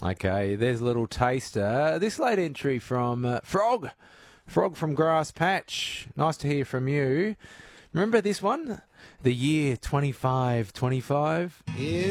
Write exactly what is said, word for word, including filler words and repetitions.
Okay, there's a little taster. This late entry from uh, Frog. Frog from Grass Patch. Nice to hear from you. Remember this one? The year twenty-five twenty-five.